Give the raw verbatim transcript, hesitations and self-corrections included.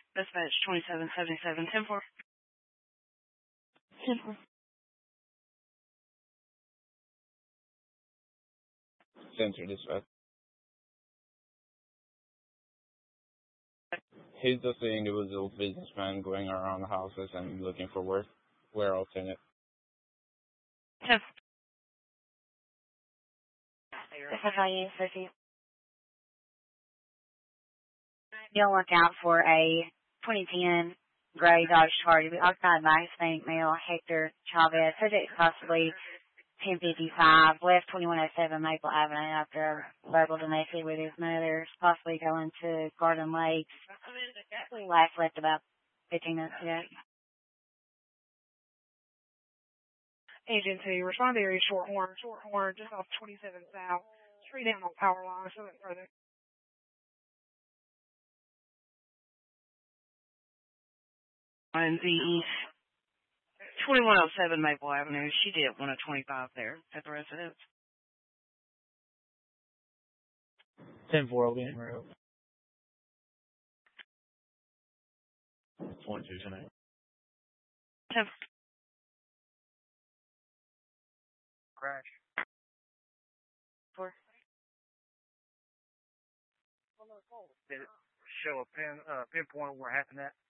Dispatch twenty-seven seventy-seven, ten four. ten four. Center dispatch. He's just an individual businessman going around the houses and looking for work. We're alternate. ten. This is how you Sophie. You'll look out for a twenty ten gray Dodge Charger occupied by Hispanic male Hector Chavez, subject to possibly ten fifty-five, left twenty-one oh seven Maple Avenue after a verbal domestic with his mother, possibly going to Garden Lakes. Last left about fifteen minutes ago. Agency, respond to area Shorthorn, Shorthorn, just off twenty-seven South, straight down on power line, so that further. N Z East, twenty-one oh seven Maple Avenue. She did one of twenty-five there at the residence. ten four will be in row. twenty-two tonight. ten. Crash. four. Did it show a pin, uh, pinpoint where happened at?